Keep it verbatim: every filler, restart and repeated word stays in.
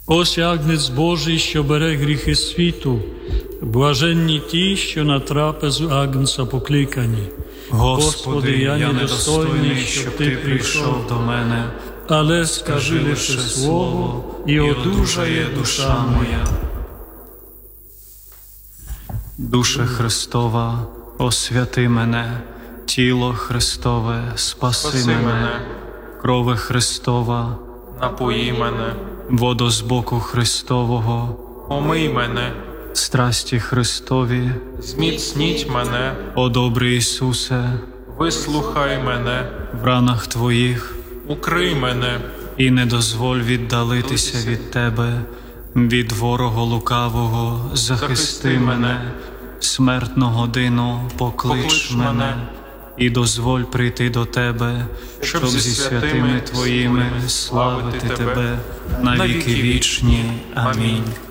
Ось Агнець Божий, що бере гріхи світу. Блаженні ті, що на трапезу Агнця покликані. Господи, я недостойний, щоб Ти прийшов до мене, але скажи лише слово, і одужає душа моя. Душе Христова, освяти мене, тіло Христове, спаси, Спаси мене, мене. крови Христова, Напої мене, водо з боку Христового, омий мене, страсті Христові, зміцніть мене, о добрий Ісусе, вислухай мене, в ранах Твоїх, укрий мене, і не дозволь віддалитися від Тебе, від ворога лукавого, захисти Захисти мене, мене. смертну годину поклич Поклич мене, мене. і дозволь прийти до Тебе, щоб зі святими Твоїми славити Тебе на віки вічні. Амінь.